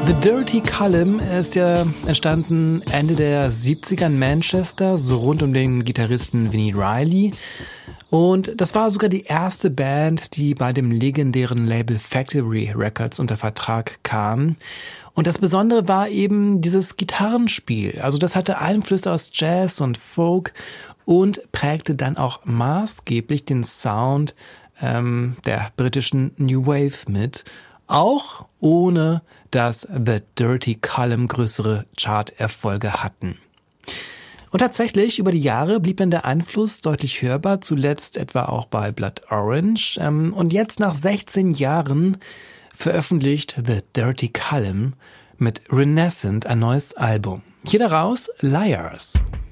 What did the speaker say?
The Dirty Column ist ja entstanden Ende der 70er in Manchester, so rund um den Gitarristen Vinnie Riley. Und das war sogar die erste Band, die bei dem legendären Label Factory Records unter Vertrag kam. Und das Besondere war eben dieses Gitarrenspiel. Also das hatte Einflüsse aus Jazz und Folk und prägte dann auch maßgeblich den Sound der britischen New Wave mit. Auch ohne, dass The Dirty Column größere Charterfolge hatten. Und tatsächlich, über die Jahre blieb dann der Einfluss deutlich hörbar, zuletzt etwa auch bei Blood Orange. Und jetzt nach 16 Jahren veröffentlicht The Dirty Column mit Renaissance ein neues Album. Hier daraus Liars.